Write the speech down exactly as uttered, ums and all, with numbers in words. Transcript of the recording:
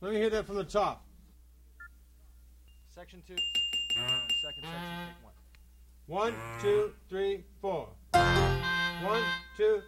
Let me hear that from the top. Section two. Second section, take one. One, two, three, four. One, two,